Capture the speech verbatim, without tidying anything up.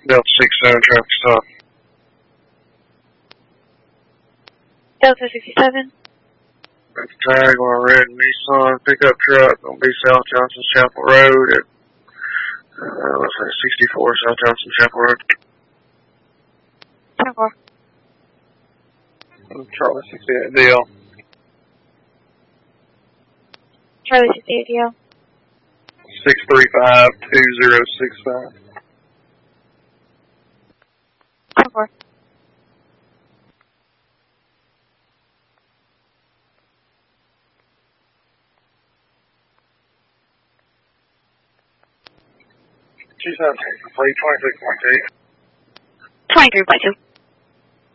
Delta six seven traffic stop. Delta sixty-seven. That's a tag on a red Nissan pickup truck on B South Johnson Chapel Road at, uh, let's say sixty-four South Johnson Chapel Road. ten four. Charlie sixty-eight D L. Charlie sixty-eight D L. six three five two zero six five. ten four. two seven complete, twenty-six point two. twenty-three point two.